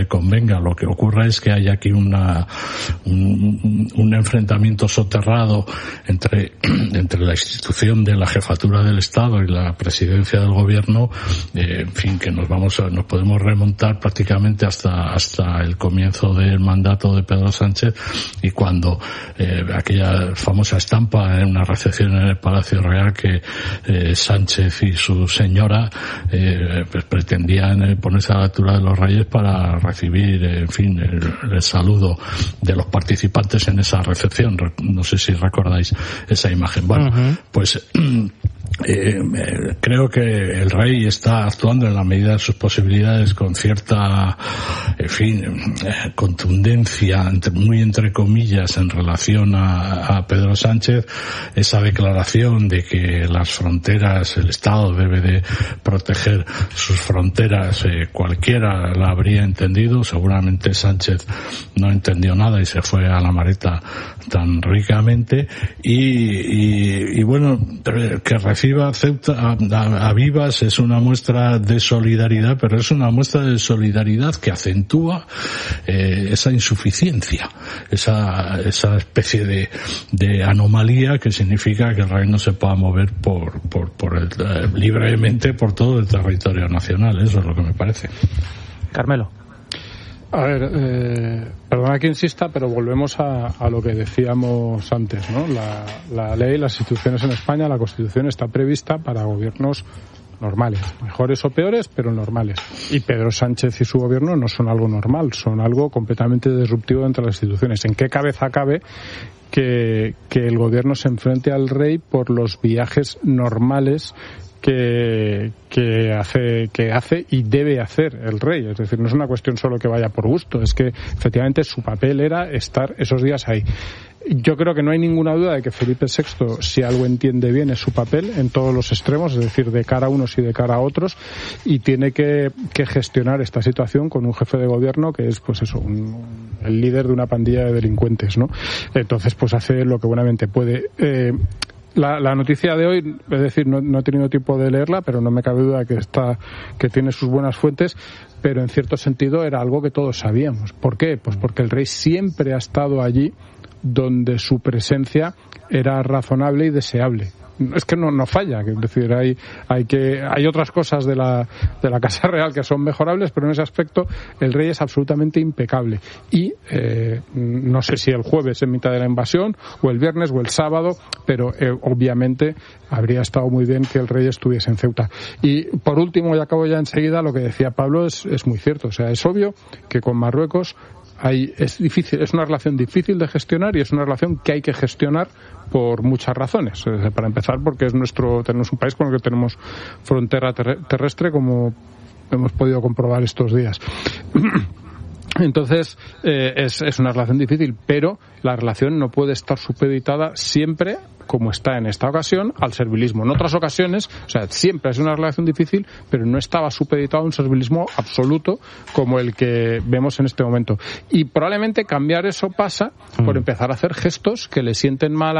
convenga. Lo que ocurre es que hay aquí un enfrentamiento soterrado entre la institución de la jefatura del Estado y la presidencia del gobierno, en fin, que nos podemos remontar prácticamente hasta el comienzo del mandato de Pedro Sánchez, y cuando aquella famosa estampa en una recepción en el Palacio Real que Sánchez y su señora pues pretendían ponerse a la altura de los reyes para recibir, en fin, el saludo de los participantes en esa recepción. No sé si recordáis esa imagen. Bueno, pues creo que el rey está actuando en la medida de sus posibilidades con cierta, en fin, contundencia, muy entre comillas, en relación a Pedro Sánchez. Esa declaración de que las fronteras, el Estado debe de proteger sus fronteras, cualquiera la habría entendido. Seguramente Sánchez no entendió nada y se fue a la maleta tan ricamente, y bueno, que reciba Ceuta a vivas es una muestra de solidaridad, pero es una muestra de solidaridad que acentúa esa insuficiencia, esa especie de anomalía que significa que el rey no se pueda mover libremente por todo el territorio nacional. Eso es lo que me parece. Carmelo. A ver, perdona que insista, pero volvemos a lo que decíamos antes, ¿no? La ley, las instituciones en España, la Constitución está prevista para gobiernos normales, mejores o peores, pero normales. Y Pedro Sánchez y su gobierno no son algo normal, son algo completamente disruptivo entre las instituciones. ¿En qué cabeza cabe que el gobierno se enfrente al rey por los viajes normales que hace y debe hacer el rey? Es decir, no es una cuestión solo que vaya por gusto, es que efectivamente su papel era estar esos días ahí. Yo creo que no hay ninguna duda de que Felipe VI, si algo entiende bien, es su papel en todos los extremos, es decir, de cara a unos y de cara a otros, y tiene que gestionar esta situación con un jefe de gobierno que es, pues eso, el líder de una pandilla de delincuentes, ¿no? Entonces, pues hace lo que buenamente puede. La noticia de hoy, es decir, no he tenido tiempo de leerla, pero no me cabe duda que tiene sus buenas fuentes, pero en cierto sentido era algo que todos sabíamos. ¿Por qué? Pues porque el rey siempre ha estado allí donde su presencia era razonable y deseable. Es que no falla, es decir, hay otras cosas de la Casa Real que son mejorables, pero en ese aspecto el rey es absolutamente impecable. Y no sé si el jueves en mitad de la invasión, o el viernes, o el sábado, pero obviamente habría estado muy bien que el rey estuviese en Ceuta. Y por último, y acabo ya enseguida, lo que decía Pablo es muy cierto. O sea, es obvio que con Marruecos es difícil, es una relación difícil de gestionar, y es una relación que hay que gestionar por muchas razones. Para empezar, porque tenemos un país con el que tenemos frontera terrestre, como hemos podido comprobar estos días. Entonces, es una relación difícil, pero la relación no puede estar supeditada siempre, como está en esta ocasión, al servilismo. En otras ocasiones, o sea, siempre es una relación difícil, pero no estaba supeditado a un servilismo absoluto como el que vemos en este momento. Y probablemente cambiar eso pasa por empezar a hacer gestos que le sienten mal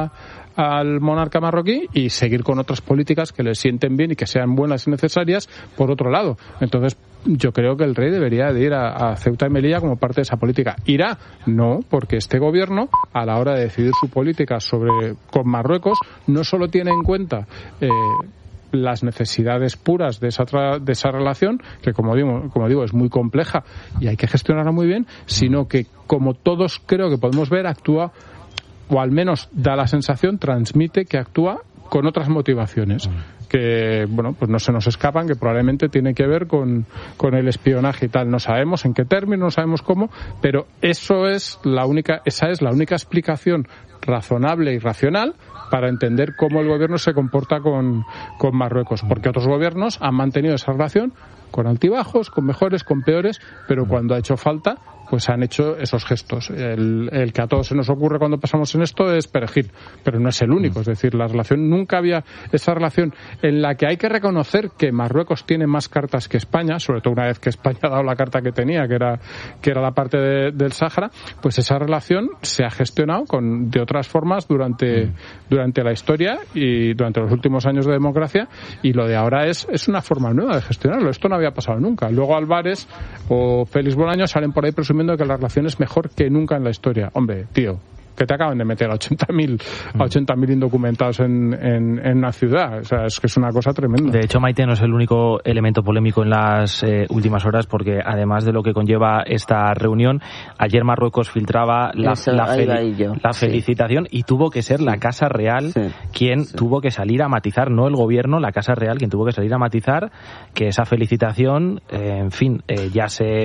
al monarca marroquí y seguir con otras políticas que le sienten bien y que sean buenas y necesarias por otro lado. Entonces, yo creo que el rey debería de ir a Ceuta y Melilla como parte de esa política. ¿Irá? No, porque este gobierno, a la hora de decidir su política con Marruecos, no solo tiene en cuenta las necesidades puras de esa relación, que como digo es muy compleja y hay que gestionarla muy bien, sino que, como todos creo que podemos ver, actúa, o al menos da la sensación, transmite que actúa con otras motivaciones que, bueno, pues no se nos escapan, que probablemente tiene que ver con el espionaje y tal. No sabemos en qué término, no sabemos cómo, pero esa es la única explicación razonable y racional para entender cómo el gobierno se comporta con Marruecos, porque otros gobiernos han mantenido esa relación con altibajos, con mejores, con peores, pero cuando ha hecho falta, pues han hecho esos gestos. El que a todos se nos ocurre cuando pasamos en esto es Perejil, pero no es el único. Es decir, la relación, nunca había esa relación en la que hay que reconocer que Marruecos tiene más cartas que España, sobre todo una vez que España ha dado la carta que tenía, que era la parte del Sáhara, pues esa relación se ha gestionado otras formas durante la historia y durante los últimos años de democracia, y lo de ahora es una forma nueva de gestionarlo. Esto no había pasado nunca. Luego Álvarez o Félix Bolaños salen por ahí presumiendo que la relación es mejor que nunca en la historia. Hombre, tío, que te acaban de meter a 80.000 indocumentados en una ciudad. O sea, es que es una cosa tremenda. De hecho, Maite, no es el único elemento polémico en las últimas horas, porque además de lo que conlleva esta reunión, ayer Marruecos filtraba la felicitación, y tuvo que ser la Casa Real quien tuvo que salir a matizar, no el gobierno, la Casa Real quien tuvo que salir a matizar que esa felicitación, ya se,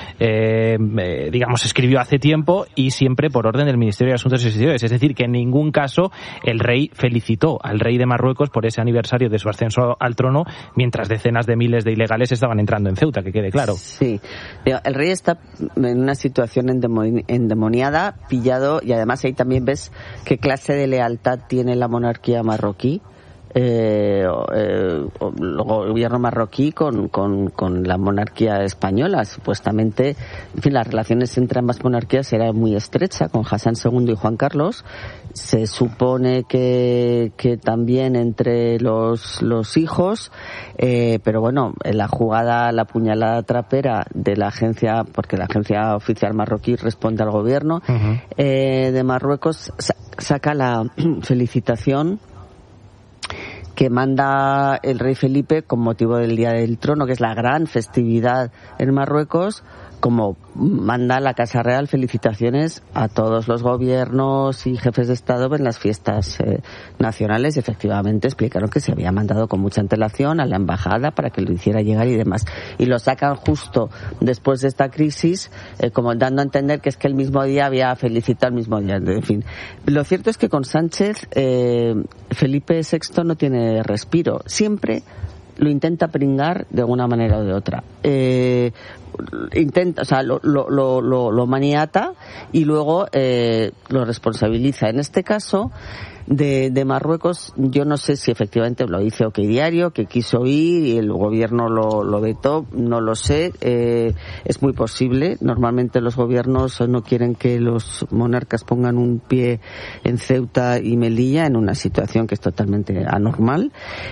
escribió hace tiempo y siempre por orden del Ministerio de Asuntos Exteriores. Es decir, que en ningún caso el rey felicitó al rey de Marruecos por ese aniversario de su ascenso al trono, mientras decenas de miles de ilegales estaban entrando en Ceuta, que quede claro. Sí, el rey está en una situación endemoniada, pillado, y además ahí también ves qué clase de lealtad tiene la monarquía marroquí. El gobierno marroquí con la monarquía española. Supuestamente, en fin, las relaciones entre ambas monarquías eran muy estrechas, con Hassan II y Juan Carlos. Se supone que también entre los hijos, pero bueno, la puñalada trapera de la agencia, porque la agencia oficial marroquí responde al gobierno de Marruecos, saca la felicitación que manda el rey Felipe con motivo del Día del Trono, que es la gran festividad en Marruecos, como manda la Casa Real felicitaciones a todos los gobiernos y jefes de Estado en las fiestas nacionales. Efectivamente explicaron que se había mandado con mucha antelación a la embajada para que lo hiciera llegar y demás. Y lo sacan justo después de esta crisis, como dando a entender que es que el mismo día había felicitado el mismo día. En fin, lo cierto es que con Sánchez, Felipe VI no tiene respiro. Siempre lo intenta pringar de una manera o de otra. Lo maniata y luego lo responsabiliza. En este caso de Marruecos, yo no sé si efectivamente lo dice OK Diario, que quiso ir y el gobierno lo vetó, no lo sé. Es muy posible. Normalmente los gobiernos no quieren que los monarcas pongan un pie en Ceuta y Melilla, en una situación que es totalmente anormal.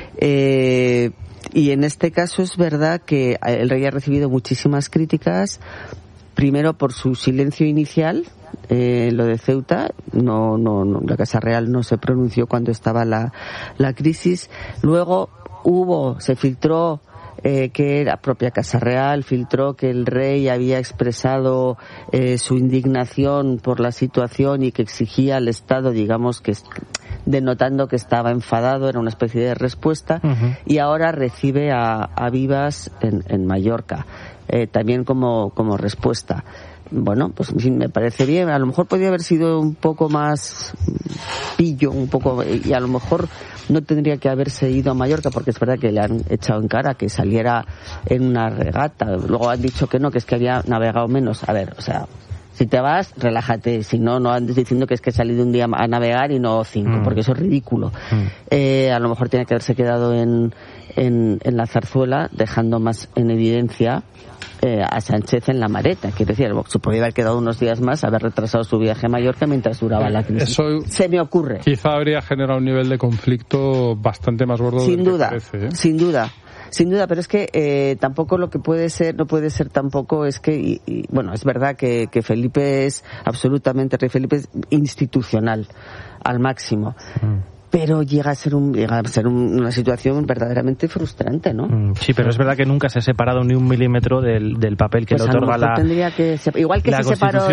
Y en este caso es verdad que el rey ha recibido muchísimas críticas, primero por su silencio inicial, lo de Ceuta, no, la Casa Real no se pronunció cuando estaba la crisis. Luego se filtró que la propia Casa Real filtró que el rey había expresado su indignación por la situación y que exigía al Estado, digamos, que denotando que estaba enfadado, era una especie de respuesta, y ahora recibe a Vivas en Mallorca, también como respuesta. Bueno, pues en fin, me parece bien. A lo mejor podría haber sido un poco más pillo, y a lo mejor no tendría que haberse ido a Mallorca, porque es verdad que le han echado en cara que saliera en una regata. Luego han dicho que no, que es que había navegado menos. A ver, o sea, si te vas, relájate. Si no, no andes diciendo que es que he salido un día a navegar y no 5, porque eso es ridículo. A lo mejor tiene que haberse quedado en la Zarzuela, dejando más en evidencia a Sánchez en la Mareta. Quiero decir, se podría haber quedado unos días más, haber retrasado su viaje a Mallorca mientras duraba la crisis. Eso se me ocurre. Quizá habría generado un nivel de conflicto bastante más gordo. Sin duda, que parece, sin duda, pero es que tampoco lo que no puede ser tampoco es que, bueno, es verdad que Felipe es absolutamente, Rey Felipe es institucional al máximo. Pero llega a ser una situación verdaderamente frustrante, ¿no? Sí, pero es verdad que nunca se ha separado ni un milímetro del papel que le otorga la tendría que igual que se separó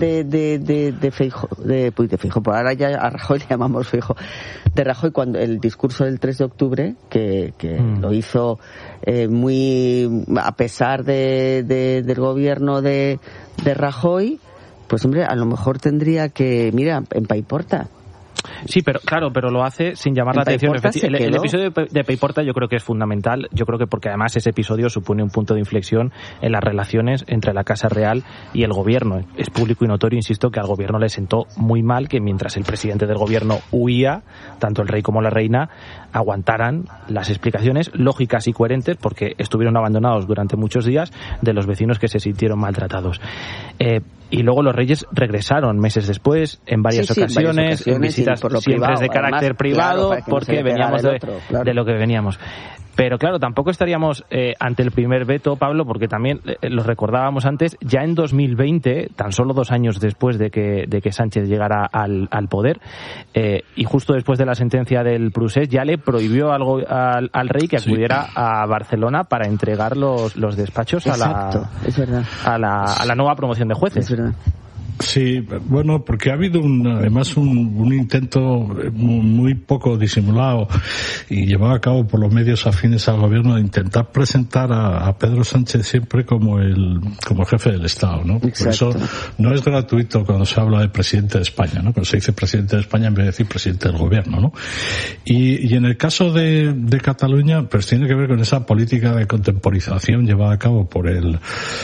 de Feijóo, por ahora ya a Rajoy le llamamos Feijóo, de Rajoy, cuando el discurso del 3 de octubre que lo hizo muy a pesar del gobierno de Rajoy, pues hombre, a lo mejor tendría que, mira, en Paiporta. Sí, pero lo hace sin llamar la atención. El episodio de Paiporta yo creo que es fundamental. Yo creo que porque además ese episodio supone un punto de inflexión en las relaciones entre la Casa Real y el gobierno. Es público y notorio, insisto, que al gobierno le sentó muy mal que mientras el presidente del gobierno huía, tanto el rey como la reina aguantaran las explicaciones lógicas y coherentes, porque estuvieron abandonados durante muchos días, de los vecinos que se sintieron maltratados. y luego los reyes regresaron meses después, en varias ocasiones, en visitas siempre privado, de carácter privado, claro, porque veníamos de lo que veníamos. Pero claro, tampoco estaríamos ante el primer veto, Pablo, porque también lo recordábamos antes, ya en 2020, tan solo 2 años después de que Sánchez llegara al poder, y justo después de la sentencia del Procés, ya le prohibió algo al rey que acudiera a Barcelona para entregar los despachos a la nueva promoción de jueces. Es verdad. Sí, bueno, porque ha habido además un intento muy poco disimulado y llevado a cabo por los medios afines al gobierno de intentar presentar a Pedro Sánchez siempre como el jefe del Estado, ¿no? Por eso no es gratuito cuando se habla de presidente de España, ¿no? Cuando se dice presidente de España en vez de decir presidente del gobierno, ¿no? Y en el caso de Cataluña, pues tiene que ver con esa política de contemporización llevada a cabo por el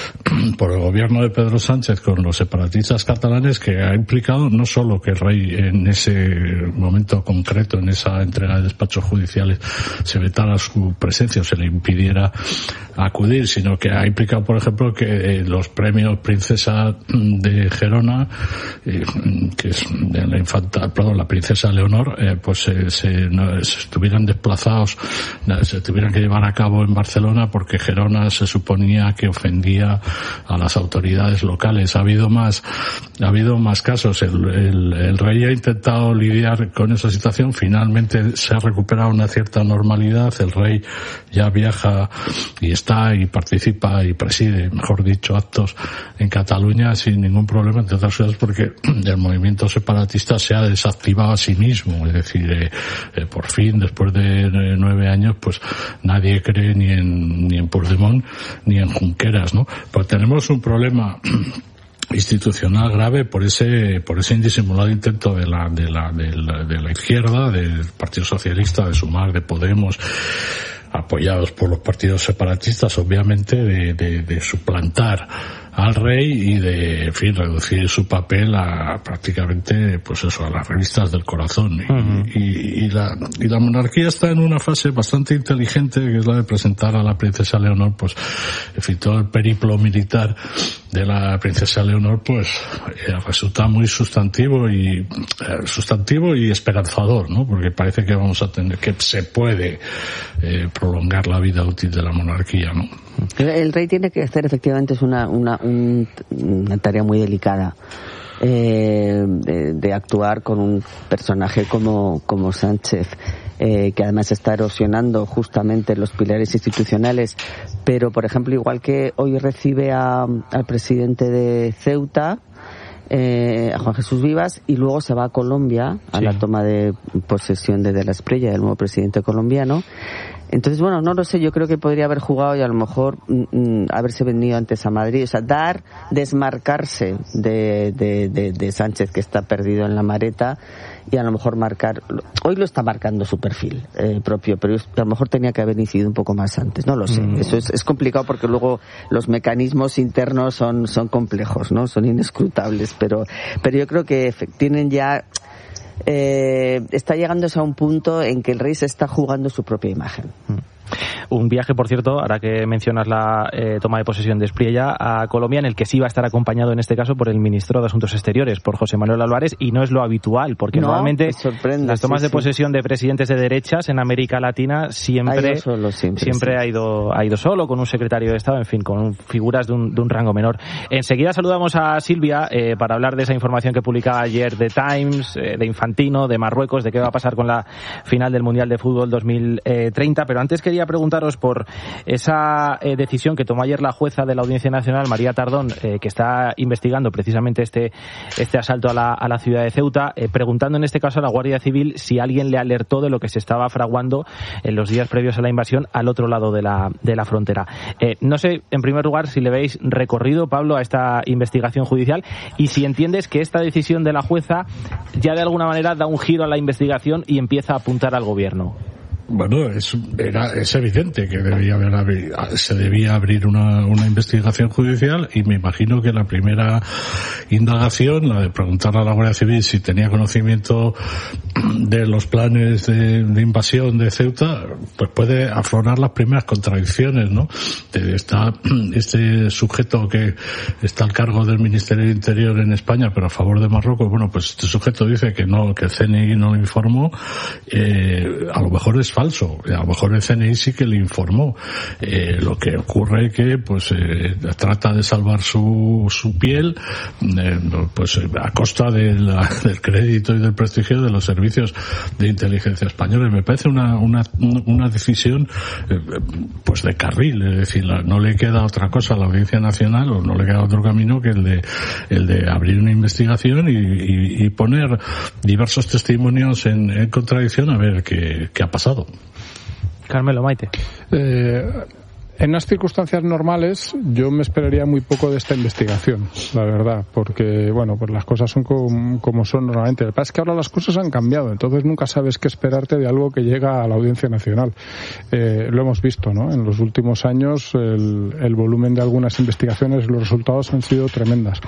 gobierno de Pedro Sánchez con los separatistas catalanes, que ha implicado no solo que el rey en ese momento concreto, en esa entrega de despachos judiciales, se vetara su presencia o se le impidiera acudir, sino que ha implicado, por ejemplo, que los premios Princesa de Gerona, que es de la princesa Leonor, pues se estuvieran desplazados, se tuvieran que llevar a cabo en Barcelona porque Gerona se suponía que ofendía a las autoridades locales. Ha habido más casos. El rey ha intentado lidiar con esa situación. Finalmente se ha recuperado una cierta normalidad. El rey ya viaja y está y participa y preside, mejor dicho, actos en Cataluña sin ningún problema, entre otras cosas porque el movimiento separatista se ha desactivado a sí mismo. Es decir, por fin, después de 9 años, pues nadie cree ni en Puigdemont ni en Junqueras, ¿no? Pues tenemos un problema institucional grave por ese indisimulado intento de la izquierda, del Partido Socialista, de Sumar, de Podemos, apoyados por los partidos separatistas, obviamente, de suplantar al rey y de, en fin, reducir su papel a prácticamente, pues eso, a las revistas del corazón. Y la monarquía está en una fase bastante inteligente, que es la de presentar a la princesa Leonor, pues, en fin, todo el periplo militar de la princesa Leonor, pues, resulta muy sustantivo y esperanzador, ¿no? Porque parece que vamos a tener, que se puede prolongar la vida útil de la monarquía, ¿no? El rey tiene que hacer, efectivamente, es una tarea muy delicada, de actuar con un personaje como Sánchez, que además está erosionando justamente los pilares institucionales. Pero, por ejemplo, igual que hoy recibe al presidente de Ceuta, a Juan Jesús Vivas, y luego se va a Colombia a la toma de posesión de la Espriella, del nuevo presidente colombiano. Entonces, bueno, no lo sé, yo creo que podría haber jugado y a lo mejor haberse venido antes a Madrid, o sea, desmarcarse de Sánchez, que está perdido en la mareta, y a lo mejor hoy lo está marcando su perfil propio, pero a lo mejor tenía que haber incidido un poco más antes, no lo sé. Eso es complicado porque luego los mecanismos internos son complejos, ¿no? Son inescrutables, pero yo creo que tienen ya está llegándose a un punto en que el rey se está jugando su propia imagen. Un viaje, por cierto, ahora que mencionas la toma de posesión de Espriella, a Colombia, en el que sí va a estar acompañado en este caso por el ministro de Asuntos Exteriores, por José Manuel Álvarez, y no es lo habitual, porque normalmente las tomas de posesión de presidentes de derechas en América Latina siempre ha ido solo, con un secretario de Estado, en fin, con figuras de un rango menor. Enseguida saludamos a Silvia para hablar de esa información que publicaba ayer The Times, de Infantino, de Marruecos, de qué va a pasar con la final del Mundial de Fútbol 2030, pero antes quería preguntaros por esa decisión que tomó ayer la jueza de la Audiencia Nacional, María Tardón, que está investigando precisamente este asalto a la ciudad de Ceuta, preguntando en este caso a la Guardia Civil si alguien le alertó de lo que se estaba fraguando en los días previos a la invasión al otro lado de la frontera. No sé, en primer lugar, si le veis recorrido, Pablo, a esta investigación judicial, y si entiendes que esta decisión de la jueza ya de alguna manera da un giro a la investigación y empieza a apuntar al gobierno. Bueno, es evidente que se debía abrir una investigación judicial, y me imagino que la primera indagación, la de preguntar a la Guardia Civil si tenía conocimiento de los planes de invasión de Ceuta, pues puede aflorar las primeras contradicciones, ¿no? Está este sujeto que está al cargo del Ministerio del Interior en España, pero a favor de Marruecos. Bueno, pues este sujeto dice que no, que el CNI no le informó. A lo mejor es falso, a lo mejor el CNI sí que le informó. Lo que ocurre es que pues trata de salvar su piel, pues a costa del crédito y del prestigio de los servicios de inteligencia españoles. Me parece una decisión pues de carril, es decir, no le queda otra cosa a la Audiencia Nacional, o no le queda otro camino que el de abrir una investigación y poner diversos testimonios en contradicción a ver qué ha pasado. Carmelo, Maite. En unas circunstancias normales yo me esperaría muy poco de esta investigación, la verdad, porque, bueno, pues las cosas son como son normalmente. Lo que pasa es que ahora las cosas han cambiado, entonces nunca sabes qué esperarte de algo que llega a la Audiencia Nacional. Lo hemos visto, ¿no? En los últimos años el volumen de algunas investigaciones, los resultados han sido tremendas.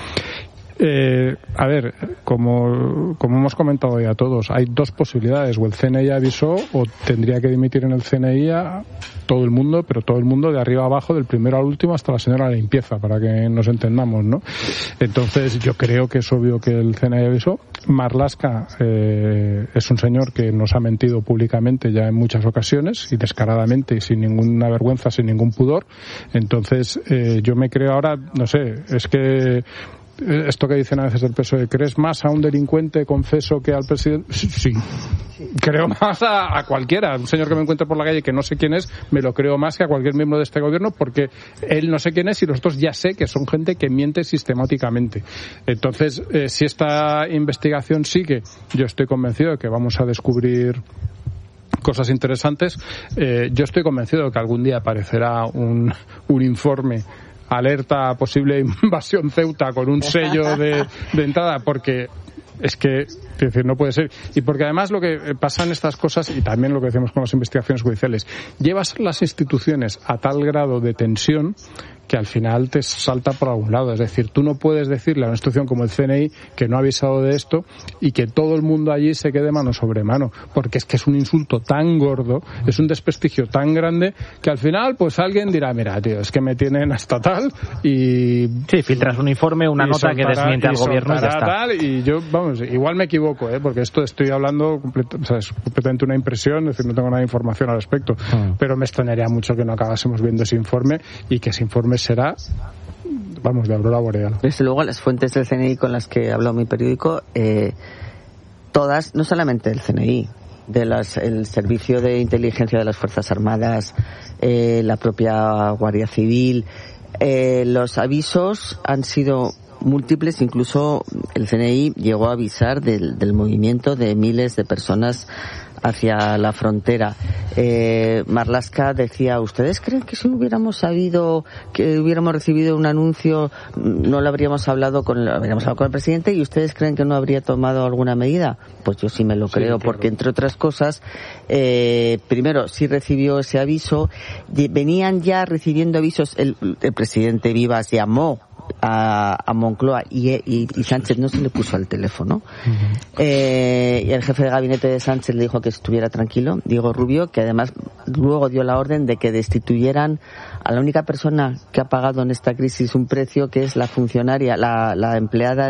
A ver, como hemos comentado ya todos, hay dos posibilidades: o el CNI avisó o tendría que dimitir en el CNI a todo el mundo, pero todo el mundo de arriba a abajo, del primero al último hasta la señora de limpieza, para que nos entendamos, ¿no? Entonces yo creo que es obvio que el CNI avisó. Marlaska es un señor que nos ha mentido públicamente ya en muchas ocasiones y descaradamente y sin ninguna vergüenza, sin ningún pudor. Entonces yo me creo ahora, no sé, es que esto que dicen a veces del PSOE, ¿crees más a un delincuente confeso que al presidente? Sí. Creo más a cualquiera. Un señor que me encuentre por la calle que no sé quién es, me lo creo más que a cualquier miembro de este gobierno, porque él no sé quién es y los otros ya sé que son gente que miente sistemáticamente. Entonces, si esta investigación sigue, yo estoy convencido de que vamos a descubrir cosas interesantes. Yo estoy convencido de que algún día aparecerá un informe alerta a posible invasión Ceuta con un sello de entrada, porque es que, decir, no puede ser. Y porque además lo que pasa en estas cosas, y también lo que decimos con las investigaciones judiciales, llevas las instituciones a tal grado de tensión que al final te salta por algún lado. Es decir, tú no puedes decirle a una institución como el CNI que no ha avisado de esto y que todo el mundo allí se quede mano sobre mano, porque es que es un insulto tan gordo, es un desprestigio tan grande, que al final pues alguien dirá, mira, tío, es que me tienen hasta tal, y sí, filtras un informe, una nota que desmiente al gobierno y ya está. Tal, y yo, vamos, igual me equivoco, porque esto estoy hablando o sea, es completamente una impresión, es decir, no tengo nada de información al respecto, pero me extrañaría mucho que no acabásemos viendo ese informe, y que ese informe será, vamos, de aurora boreal. Desde luego, las fuentes del CNI con las que ha hablado mi periódico, todas, no solamente el CNI, el Servicio de Inteligencia de las Fuerzas Armadas, la propia Guardia Civil, los avisos han sido múltiples. Incluso el CNI llegó a avisar del movimiento de miles de personas hacia la frontera. Marlaska decía, ¿ustedes creen que si hubiéramos sabido, que hubiéramos recibido un anuncio, no lo habríamos hablado con el presidente, y ustedes creen que no habría tomado alguna medida? Pues yo sí me lo creo, claro. Porque entre otras cosas, primero sí recibió ese aviso, venían ya recibiendo avisos, el presidente Vivas llamó a Moncloa y Sánchez no se le puso al teléfono. Y el jefe de gabinete de Sánchez le dijo que estuviera tranquilo, Diego Rubio, que además luego dio la orden de que destituyeran a la única persona que ha pagado en esta crisis un precio, que es la funcionaria, la empleada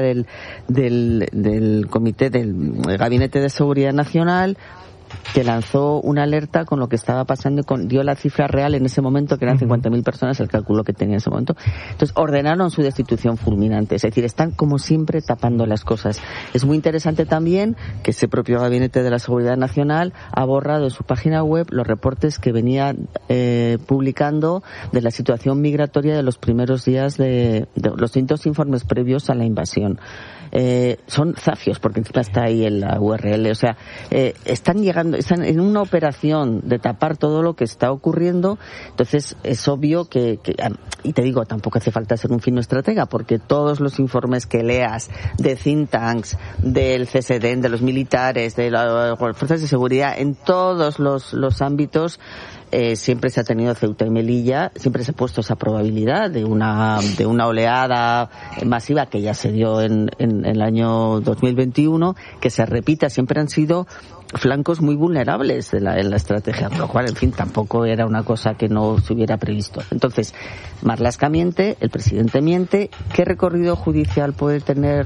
del comité del Gabinete de Seguridad Nacional, que lanzó una alerta con lo que estaba pasando, dio la cifra real en ese momento, que eran 50.000 personas, el cálculo que tenía en ese momento. Entonces ordenaron su destitución fulminante. Es decir, están como siempre tapando las cosas. Es muy interesante también que ese propio Gabinete de la Seguridad Nacional ha borrado en su página web los reportes que venía publicando de la situación migratoria de los primeros días de los distintos informes previos a la invasión. Son zafios, porque encima está ahí en la URL. O sea, están en una operación de tapar todo lo que está ocurriendo. Entonces es obvio que y te digo, tampoco hace falta ser un fino estratega, porque todos los informes que leas de think tanks, del CSD, de los militares, de las fuerzas de seguridad, en todos los ámbitos, siempre se ha tenido Ceuta y Melilla, siempre se ha puesto esa probabilidad de una oleada masiva que ya se dio en el año 2021, que se repita. Siempre han sido flancos muy vulnerables en la estrategia, con lo cual, en fin, tampoco era una cosa que no se hubiera previsto. Entonces, Marlaska miente, el presidente miente. ¿Qué recorrido judicial puede tener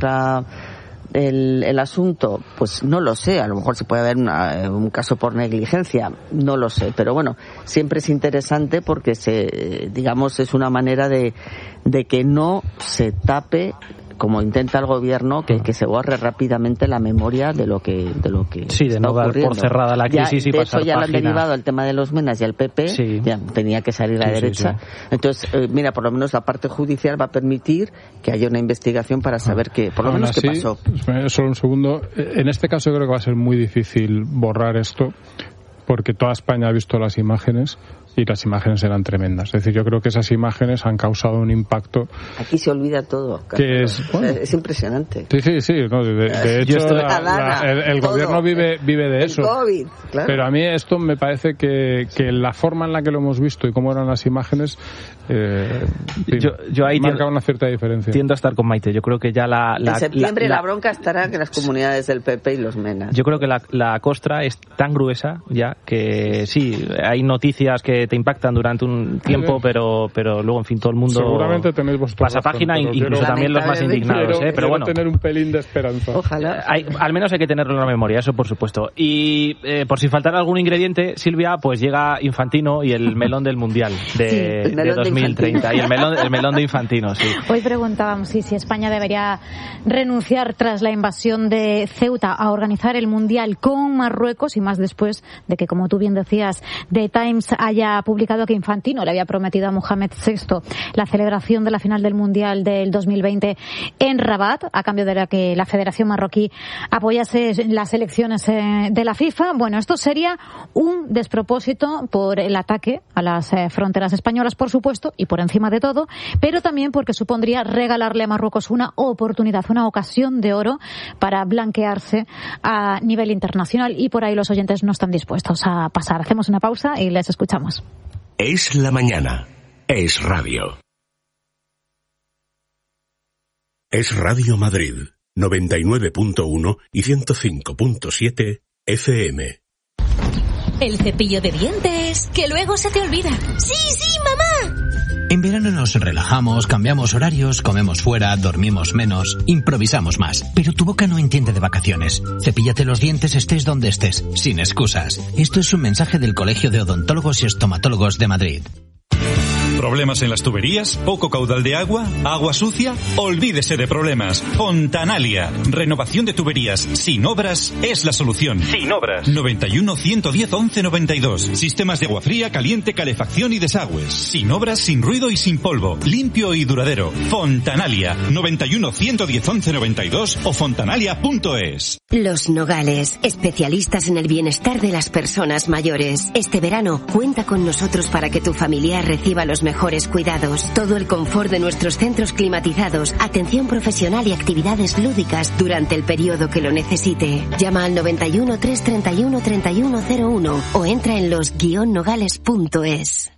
el asunto? Pues no lo sé, a lo mejor se puede haber un caso por negligencia, no lo sé, pero bueno, siempre es interesante porque digamos, es una manera de que no se tape, como intenta el gobierno, que se borre rápidamente la memoria de lo que sí, de no dar por cerrada la crisis y pasar página. De hecho ya lo han derivado al tema de los Menas y al PP, sí. Ya tenía que salir la derecha. Sí. Entonces, mira, por lo menos la parte judicial va a permitir que haya una investigación para saber por lo menos qué pasó. Solo un segundo. En este caso yo creo que va a ser muy difícil borrar esto, porque toda España ha visto las imágenes y las imágenes eran tremendas. Es decir, yo creo que esas imágenes han causado un impacto. Aquí se olvida todo. Que es impresionante. Sí. No, de hecho, el gobierno vive de eso. COVID, claro. Pero a mí esto me parece que la forma en la que lo hemos visto y cómo eran las imágenes yo ahí marca una cierta diferencia. Tiendo a estar con Maite. Yo creo que ya en septiembre la bronca estará en las comunidades del PP y los Menas. Yo creo que la costra es tan gruesa ya que sí, hay noticias que te impactan durante un tiempo, pero luego, en fin, todo el mundo seguramente tenéis pasa página, incluso también los más indignados, pero bueno, tener un pelín de esperanza. Ojalá. Al menos hay que tenerlo en la memoria, eso por supuesto. Y por si faltara algún ingrediente, Silvia, pues llega Infantino y el melón del Mundial de 2030 y el melón de Infantino, sí. Hoy preguntábamos si España debería renunciar tras la invasión de Ceuta a organizar el Mundial con Marruecos, y más después de que, como tú bien decías, The Times haya publicado que Infantino le había prometido a Mohamed VI la celebración de la final del Mundial del 2020 en Rabat, a cambio de que la Federación Marroquí apoyase las elecciones de la FIFA. Bueno, esto sería un despropósito por el ataque a las fronteras españolas, por supuesto, y por encima de todo, pero también porque supondría regalarle a Marruecos una oportunidad, una ocasión de oro para blanquearse a nivel internacional, y por ahí los oyentes no están dispuestos a pasar. Hacemos una pausa y les escuchamos. Es la mañana. Es radio. Es Radio Madrid, 99.1 y 105.7 FM. El cepillo de dientes, que luego se te olvida. ¡Sí, mamá! En verano nos relajamos, cambiamos horarios, comemos fuera, dormimos menos, improvisamos más. Pero tu boca no entiende de vacaciones. Cepíllate los dientes estés donde estés, sin excusas. Esto es un mensaje del Colegio de Odontólogos y Estomatólogos de Madrid. ¿Problemas en las tuberías? ¿Poco caudal de agua? ¿Agua sucia? Olvídese de problemas. Fontanalia. Renovación de tuberías sin obras es la solución. Sin obras. 91 110 11 92. Sistemas de agua fría, caliente, calefacción y desagües. Sin obras, sin ruido y sin polvo. Limpio y duradero. Fontanalia. 91 110 11 92 o fontanalia.es. Los Nogales, especialistas en el bienestar de las personas mayores. Este verano, cuenta con nosotros para que tu familiar reciba los mejores cuidados, todo el confort de nuestros centros climatizados, atención profesional y actividades lúdicas durante el periodo que lo necesite. Llama al 91 331 3101 o entra en los-nogales.es.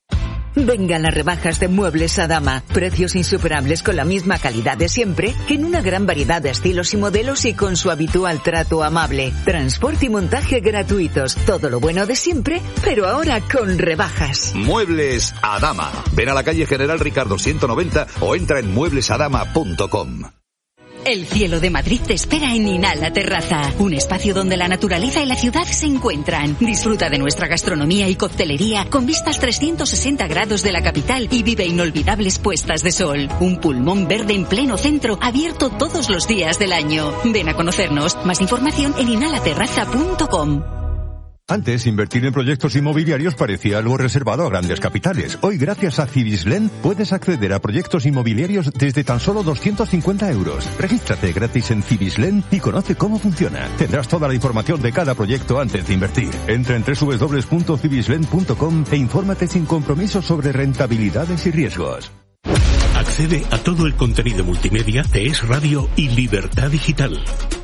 Vengan las rebajas de Muebles Adama. Precios insuperables con la misma calidad de siempre, que en una gran variedad de estilos y modelos y con su habitual trato amable. Transporte y montaje gratuitos. Todo lo bueno de siempre, pero ahora con rebajas. Muebles Adama. Ven a la calle General Ricardo 190 o entra en mueblesadama.com. El cielo de Madrid te espera en Inhala Terraza, un espacio donde la naturaleza y la ciudad se encuentran. Disfruta de nuestra gastronomía y coctelería con vistas 360 grados de la capital y vive inolvidables puestas de sol. Un pulmón verde en pleno centro, abierto todos los días del año. Ven a conocernos. Más información en inhalaterraza.com. Antes, invertir en proyectos inmobiliarios parecía algo reservado a grandes capitales. Hoy, gracias a Cibislen, puedes acceder a proyectos inmobiliarios desde tan solo 250 euros. Regístrate gratis en Cibislen y conoce cómo funciona. Tendrás toda la información de cada proyecto antes de invertir. Entra en www.cibislen.com e infórmate sin compromiso sobre rentabilidades y riesgos. Accede a todo el contenido multimedia de Es Radio y Libertad Digital.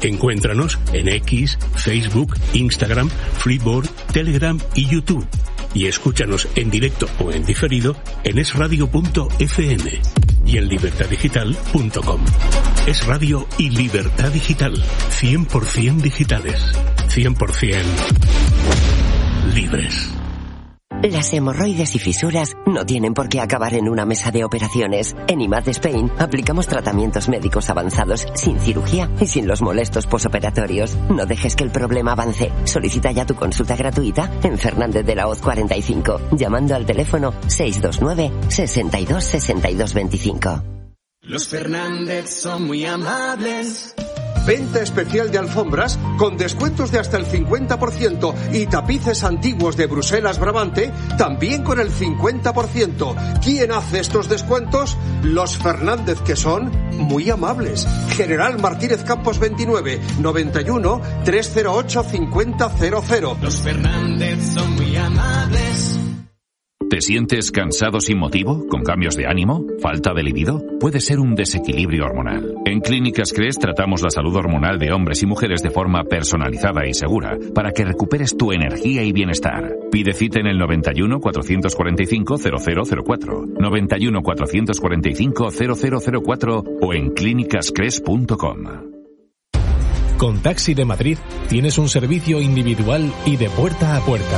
Encuéntranos en X, Facebook, Instagram, Freeboard, Telegram y YouTube. Y escúchanos en directo o en diferido en esradio.fm y en libertadigital.com. Es Radio y Libertad Digital. 100% digitales. 100% libres. Las hemorroides y fisuras no tienen por qué acabar en una mesa de operaciones. En IMAD Spain aplicamos tratamientos médicos avanzados sin cirugía y sin los molestos posoperatorios. No dejes que el problema avance. Solicita ya tu consulta gratuita en Fernández de la Hoz 45, llamando al teléfono 629 62 62 25. Los Fernández son muy amables. Venta especial de alfombras con descuentos de hasta el 50% y tapices antiguos de Bruselas Brabante también con el 50%. ¿Quién hace estos descuentos? Los Fernández, que son muy amables. General Martínez Campos 29, 91 308 5000. Los Fernández son muy amables. ¿Te sientes cansado sin motivo? ¿Con cambios de ánimo? ¿Falta de libido? Puede ser un desequilibrio hormonal. En Clínicas Cres tratamos la salud hormonal de hombres y mujeres de forma personalizada y segura para que recuperes tu energía y bienestar. Pide cita en el 91 445 0004, 91 445 0004 o en clínicascres.com. Con Taxi de Madrid tienes un servicio individual y de puerta a puerta.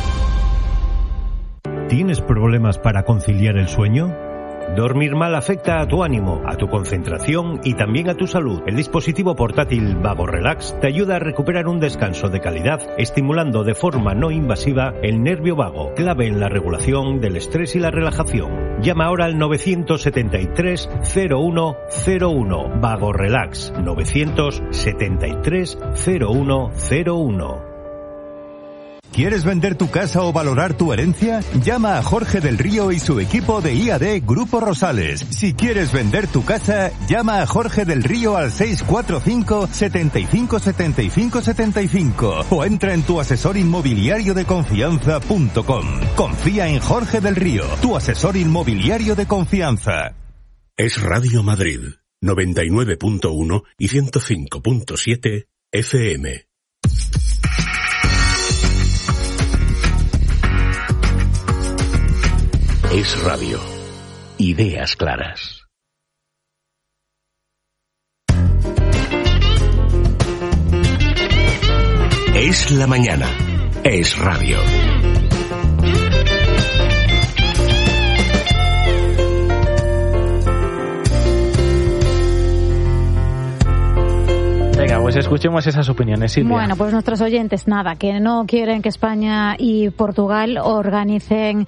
¿Tienes problemas para conciliar el sueño? Dormir mal afecta a tu ánimo, a tu concentración y también a tu salud. El dispositivo portátil Vago Relax te ayuda a recuperar un descanso de calidad, estimulando de forma no invasiva el nervio vago, clave en la regulación del estrés y la relajación. Llama ahora al 973 0101. Vago Relax, 973 0101. ¿Quieres vender tu casa o valorar tu herencia? Llama a Jorge del Río y su equipo de IAD Grupo Rosales. Si quieres vender tu casa, llama a Jorge del Río al 645 75 75 75 o entra en tuasesorinmobiliariodeconfianza.com. Confía en Jorge del Río, tu asesor inmobiliario de confianza. Es Radio Madrid, 99.1 y 105.7 FM. Es Radio. Ideas claras. Es la mañana. Es Radio. Venga, pues escuchemos esas opiniones, Silvia. Bueno, pues nuestros oyentes, nada, que no quieren que España y Portugal organicen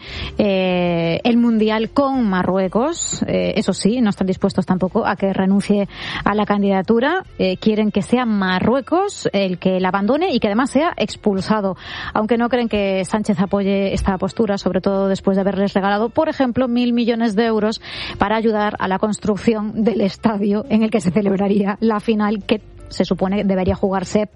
el Mundial con Marruecos. Eso sí, no están dispuestos tampoco a que renuncie a la candidatura. Quieren que sea Marruecos el que la abandone y que además sea expulsado. Aunque no creen que Sánchez apoye esta postura, sobre todo después de haberles regalado, por ejemplo, 1.000 millones de euros para ayudar a la construcción del estadio en el que se celebraría la final, que se supone debería jugarse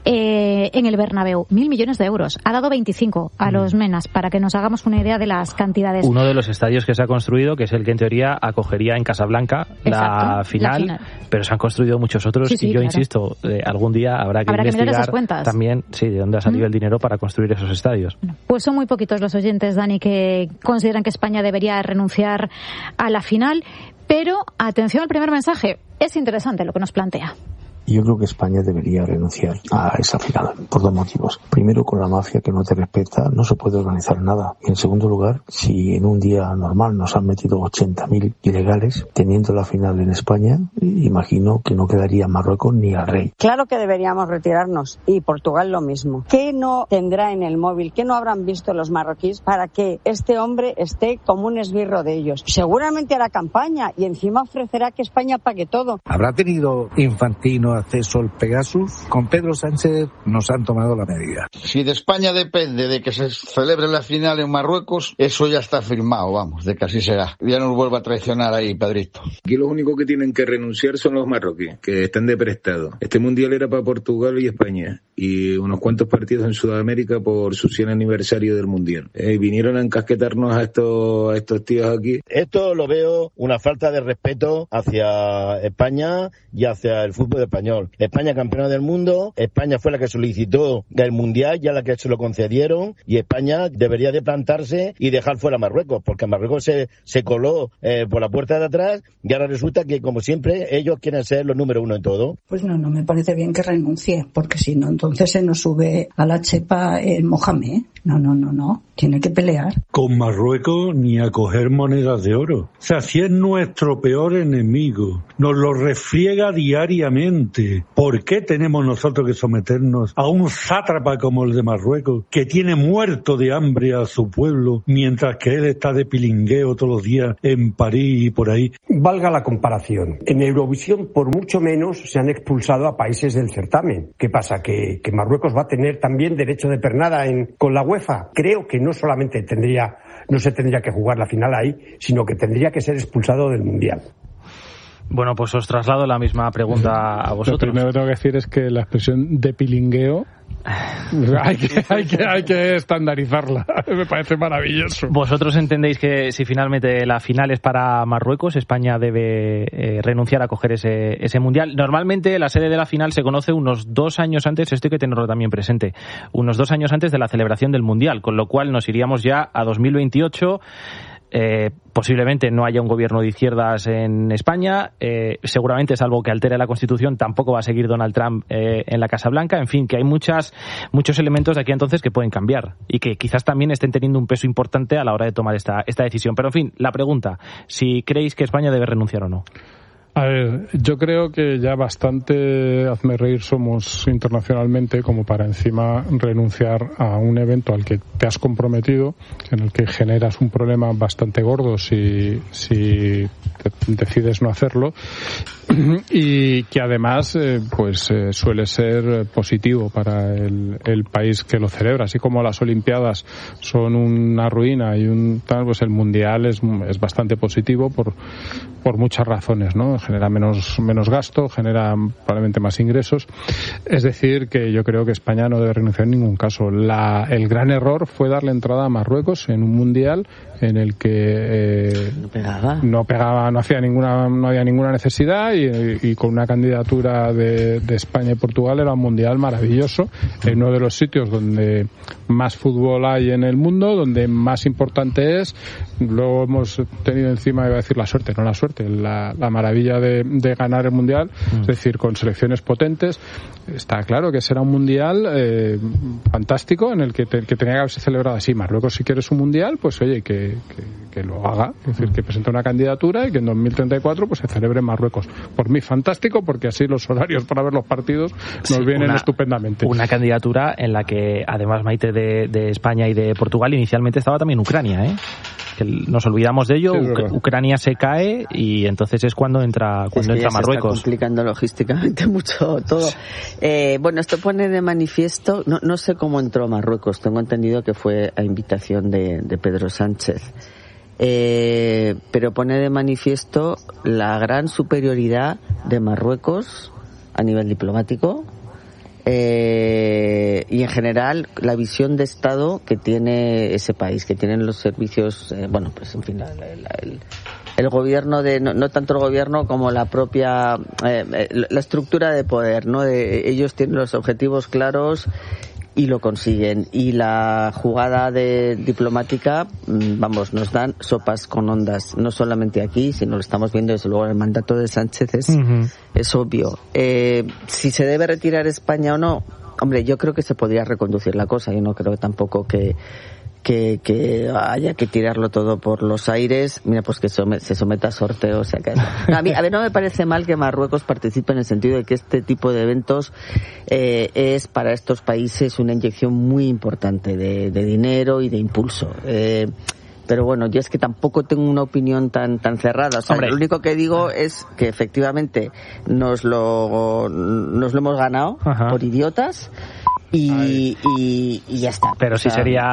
en el Bernabéu. 1.000 millones de euros. Ha dado 25 a los Menas, para que nos hagamos una idea de las cantidades. Uno de los estadios que se ha construido, que es el que en teoría acogería en Casablanca la final, pero se han construido muchos otros y yo insisto, algún día habrá que investigar también de dónde ha salido el dinero para construir esos estadios. Pues son muy poquitos los oyentes, Dani, que consideran que España debería renunciar a la final, pero atención al primer mensaje. Es interesante lo que nos plantea. Yo creo que España debería renunciar a esa final por dos motivos. Primero, con la mafia que no te respeta no se puede organizar nada. Y en segundo lugar, si en un día normal nos han metido 80.000 ilegales, teniendo la final en España, imagino que no quedaría Marruecos ni al rey. Claro que deberíamos retirarnos, y Portugal lo mismo. ¿Qué no tendrá en el móvil? ¿Qué no habrán visto los marroquíes para que este hombre esté como un esbirro de ellos? Seguramente hará campaña y encima ofrecerá que España pague todo. ¿Habrá tenido Infantino acceso al Pegasus? Con Pedro Sánchez nos han tomado la medida. Si de España depende de que se celebre la final en Marruecos, eso ya está firmado, vamos, de que así será. Ya nos vuelva a traicionar ahí, Pedrito. Aquí los únicos que tienen que renunciar son los marroquíes, que están de prestado. Este mundial era para Portugal y España, y unos cuantos partidos en Sudamérica por su 100 aniversario del mundial. Vinieron a encasquetarnos a estos tíos aquí. Esto lo veo una falta de respeto hacia España y hacia el fútbol español. español. España campeona del mundo, España fue la que solicitó el mundial, ya la que se lo concedieron, y España debería de plantarse y dejar fuera a Marruecos, porque Marruecos se coló por la puerta de atrás y ahora resulta que, como siempre, ellos quieren ser los número uno en todo. Pues no me parece bien que renuncie, porque si no, entonces se nos sube a la chepa el Mohamed. No, tiene que pelear. Con Marruecos ni a coger monedas de oro. O sea, si es nuestro peor enemigo, nos lo refriega diariamente. ¿Por qué tenemos nosotros que someternos a un sátrapa como el de Marruecos, que tiene muerto de hambre a su pueblo, mientras que él está de pilingueo todos los días en París y por ahí? Valga la comparación. En Eurovisión, por mucho menos, se han expulsado a países del certamen. ¿Qué pasa? ¿Que Marruecos va a tener también derecho de pernada con la UEFA? Creo que no solamente no se tendría que jugar la final ahí, sino que tendría que ser expulsado del Mundial. Bueno, pues os traslado la misma pregunta a vosotros. Lo primero que tengo que decir es que la expresión de pilingueo hay que estandarizarla. Me parece maravilloso. ¿Vosotros entendéis que si finalmente la final es para Marruecos, España debe renunciar a coger ese mundial? Normalmente la sede de la final se conoce unos 2 años antes, esto hay que tenerlo también presente, unos 2 años antes de la celebración del mundial, con lo cual nos iríamos ya a 2028. Posiblemente no haya un gobierno de izquierdas en España, seguramente, salvo que altere la Constitución, tampoco va a seguir Donald Trump en la Casa Blanca. En fin, que hay muchos elementos de aquí entonces que pueden cambiar y que quizás también estén teniendo un peso importante a la hora de tomar esta decisión. Pero en fin, la pregunta, si creéis que España debe renunciar o no. A ver, yo creo que ya bastante hazme reír somos internacionalmente como para encima renunciar a un evento al que te has comprometido, en el que generas un problema bastante gordo si decides no hacerlo, y que además suele ser positivo para el país que lo celebra. Así como las Olimpiadas son una ruina y pues el Mundial es bastante positivo por muchas razones, ¿no? Genera menos gasto, genera probablemente más ingresos. Es decir, que yo creo que España no debe renunciar en ningún caso. El gran error fue darle entrada a Marruecos en un mundial en el que no había ninguna necesidad, y con una candidatura de España y Portugal era un mundial maravilloso, en uno de los sitios donde más fútbol hay en el mundo, donde más importante es. Luego hemos tenido encima, iba a decir la suerte, la maravilla de ganar el mundial, es decir, con selecciones potentes. Está claro que será un mundial fantástico, en el que tenía que haberse celebrado así. Marruecos, si quieres un mundial, pues oye, que lo haga, es decir, que presente una candidatura y que en 2034 pues se celebre en Marruecos. Por mí fantástico, porque así los horarios para ver los partidos nos vienen estupendamente. Una candidatura en la que, además, Maite, de España y de Portugal, inicialmente estaba también Ucrania, que nos olvidamos de ello. Sí, Ucrania se cae y entonces es cuando entra Marruecos. Se está complicando logísticamente mucho todo. Bueno, esto pone de manifiesto, no sé cómo entró Marruecos, tengo entendido que fue a invitación de Pedro Sánchez, pero pone de manifiesto la gran superioridad de Marruecos a nivel diplomático, y en general la visión de Estado que tiene ese país, que tienen los servicios, pues en fin, el gobierno no tanto el gobierno como la propia la estructura de poder, ¿no? Ellos tienen los objetivos claros y lo consiguen, y la jugada diplomática, nos dan sopas con ondas, no solamente aquí, sino lo estamos viendo desde luego en el mandato de Sánchez, es obvio. Si se debe retirar España o no, hombre, yo creo que se podría reconducir la cosa. Yo no creo tampoco que haya que tirarlo todo por los aires. Mira, pues que se someta a sorteo. O sea que a mí no me parece mal que Marruecos participe, en el sentido de que este tipo de eventos es para estos países una inyección muy importante de dinero y de impulso. Pero bueno, yo es que tampoco tengo una opinión tan cerrada. O sea, lo único que digo es que efectivamente nos lo hemos ganado por idiotas. Y ya está. Pero sí sería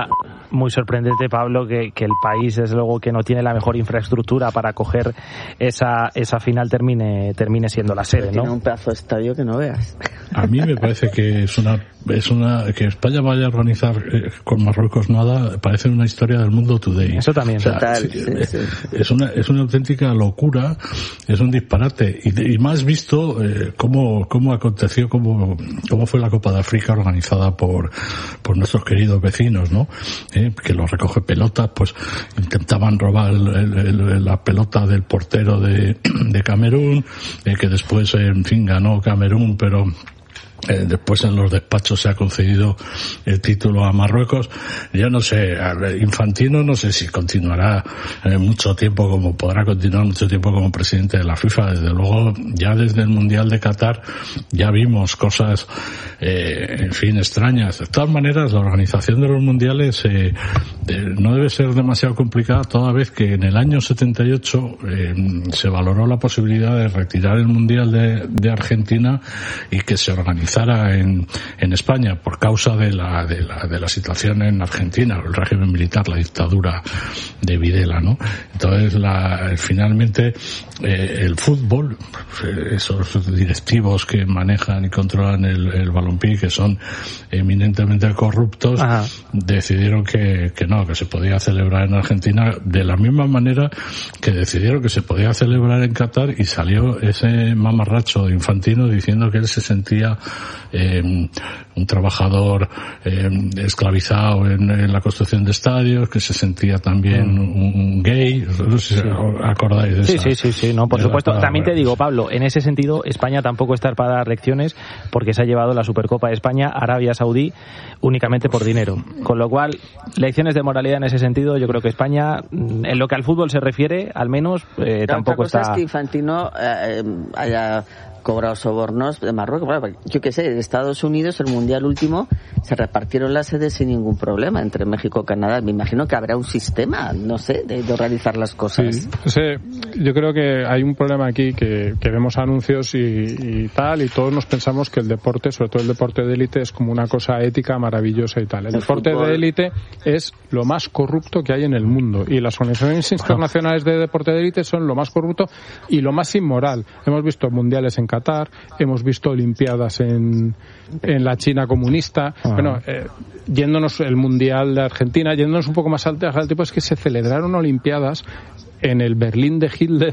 muy sorprendente, Pablo, que el país, desde luego, que no tiene la mejor infraestructura para acoger esa final termine siendo la sede, ¿no? Tiene un pedazo de estadio que no veas. A mí me parece que es una que España vaya a organizar con Marruecos nada, parece una historia del mundo today. Eso también. O sea, total, sí. Es una auténtica locura, es un disparate, y más visto cómo aconteció, cómo fue la Copa de África organizada por nuestros queridos vecinos, ¿no? Que los recoge pelotas, pues intentaban robar la pelota del portero de Camerún, que después, en fin, ganó Camerún, pero después en los despachos se ha concedido el título a Marruecos. Yo no sé, Infantino no sé si continuará mucho tiempo, como podrá continuar mucho tiempo como presidente de la FIFA. Desde luego, ya desde el Mundial de Qatar ya vimos cosas, en fin, extrañas. De todas maneras, la organización de los mundiales no debe ser demasiado complicada, toda vez que en el año 78 se valoró la posibilidad de retirar el Mundial de Argentina y que se organizara en España por causa de la situación en Argentina, el régimen militar, la dictadura de Videla, ¿no? Entonces, finalmente el fútbol, esos directivos que manejan y controlan el balompié, que son eminentemente corruptos, decidieron que se podía celebrar en Argentina, de la misma manera que decidieron que se podía celebrar en Qatar, y salió ese mamarracho de Infantino diciendo que él se sentía un trabajador esclavizado en la construcción de estadios, que se sentía también un gay. No sé si acordáis de eso. Sí, no, por supuesto. También te digo, Pablo, en ese sentido, España tampoco está para dar lecciones, porque se ha llevado la Supercopa de España a Arabia Saudí únicamente por dinero. Con lo cual, lecciones de moralidad en ese sentido, yo creo que España, en lo que al fútbol se refiere, al menos, tampoco está... Otra cosa es que Infantino haya cobrado sobornos de Marruecos. Yo qué sé, de Estados Unidos, el Mundial último, se repartieron las sedes sin ningún problema entre México y Canadá. Me imagino que habrá un sistema, no sé, de organizar las cosas. Sí, yo creo que hay un problema aquí, que vemos anuncios y tal, y todos nos pensamos que el deporte, sobre todo el deporte de élite, es como una cosa ética maravillosa y tal. El deporte de élite es lo más corrupto que hay en el mundo, y las organizaciones internacionales de deporte de élite son lo más corrupto y lo más inmoral. Hemos visto mundiales en Qatar, hemos visto olimpiadas en la China comunista. Bueno, yéndonos el mundial de Argentina, yéndonos un poco más al tipo, es que se celebraron olimpiadas en el Berlín de Hitler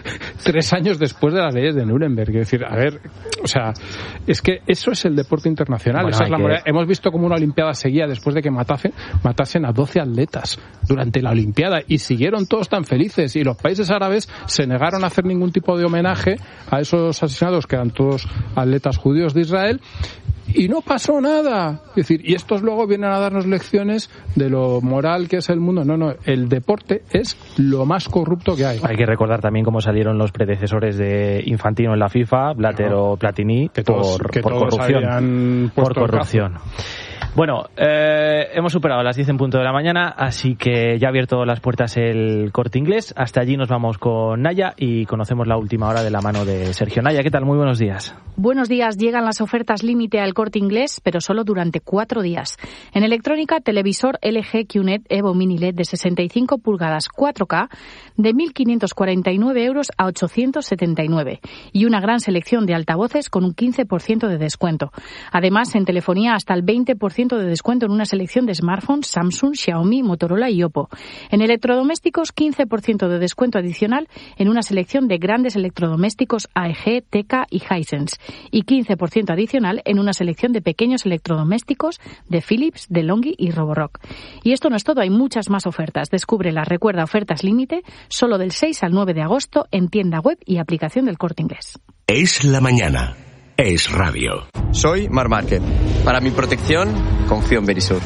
3 años después de las leyes de Nuremberg. Es decir, a ver, o sea, es que eso es el deporte internacional. Bueno, esa es la moral. Hemos visto como una olimpiada seguía después de que matasen a 12 atletas durante la olimpiada, y siguieron todos tan felices, y los países árabes se negaron a hacer ningún tipo de homenaje a esos asesinados, que eran todos atletas judíos de Israel, y no pasó nada. Es decir, y estos luego vienen a darnos lecciones de lo moral que es el mundo. No, el deporte es lo más corrupto que hay. Hay que recordar también cómo salieron los predecesores de Infantino en la FIFA, Blatter o Platini, por corrupción. Por corrupción. Bueno, hemos superado las 10 en punto de la mañana, así que ya ha abierto las puertas el Corte Inglés. Hasta allí nos vamos con Naya y conocemos la última hora de la mano de Sergio. Naya, ¿qué tal? Muy buenos días. Buenos días. Llegan las ofertas límite al Corte Inglés, pero solo durante 4 días. En electrónica, televisor LG QNED Evo Mini LED de 65 pulgadas 4K de 1.549 euros a 879. Y una gran selección de altavoces con un 15% de descuento. Además, en telefonía, hasta el 20% de descuento en una selección de smartphones Samsung, Xiaomi, Motorola y Oppo. En electrodomésticos, 15% de descuento adicional en una selección de grandes electrodomésticos AEG, Teka y Hisense. Y 15% adicional en una selección de pequeños electrodomésticos de Philips, DeLonghi y Roborock. Y esto no es todo, hay muchas más ofertas. Descúbrelas, recuerda, ofertas límite solo del 6 al 9 de agosto en tienda web y aplicación del Corte Inglés. Es la mañana. Es radio. Soy Mar Márquez. Para mi protección, confío en Verisur.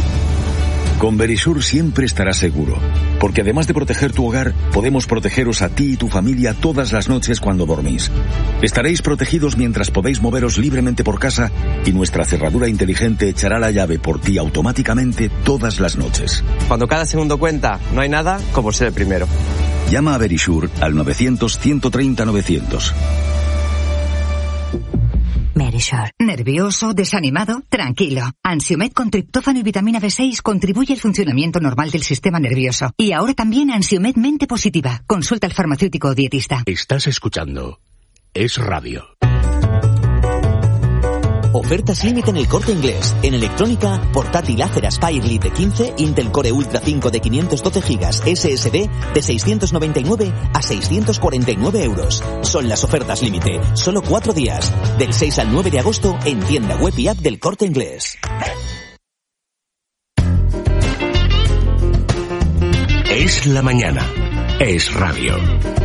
Con Verisur siempre estarás seguro, porque además de proteger tu hogar, podemos protegeros a ti y tu familia todas las noches cuando dormís. Estaréis protegidos mientras podéis moveros libremente por casa, y nuestra cerradura inteligente echará la llave por ti automáticamente todas las noches. Cuando cada segundo cuenta, no hay nada como ser el primero. Llama a Verisur al 900 130 900. Verisure. ¿Nervioso? ¿Desanimado? Tranquilo. Ansiomed con triptófano y vitamina B6 contribuye al funcionamiento normal del sistema nervioso. Y ahora también Ansiomed Mente Positiva. Consulta al farmacéutico o dietista. Estás escuchando Es Radio. Ofertas límite en El Corte Inglés. En electrónica, portátil Acer Aspire Lite 15, Intel Core Ultra 5 de 512 GB SSD de 699 a 649 euros. Son las ofertas límite. Solo 4 días. Del 6 al 9 de agosto en tienda web y app del Corte Inglés. Es la mañana. Es Radio.